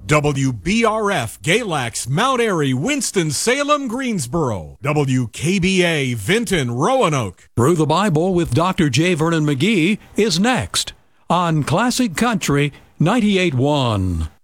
WBRF, Galax, Mount Airy, Winston-Salem, Greensboro. WKBA, Vinton, Roanoke. Through the Bible with Dr. J. Vernon McGee is next on Classic Country 98.1.